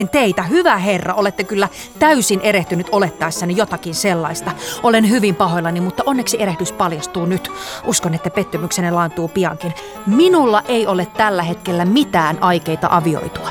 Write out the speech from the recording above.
Teitä, hyvä herra, olette kyllä täysin erehtynyt olettaessanne jotakin sellaista. Olen hyvin pahoillani, mutta onneksi erehdys paljastuu nyt. Uskon, että pettymyksenne laantuu piankin. Minulla ei ole tällä hetkellä mitään aikeita avioitua.